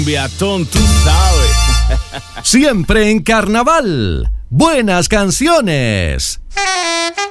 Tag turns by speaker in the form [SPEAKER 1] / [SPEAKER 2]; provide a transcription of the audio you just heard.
[SPEAKER 1] Beatón, tú sabes.
[SPEAKER 2] Siempre en carnaval. Buenas canciones.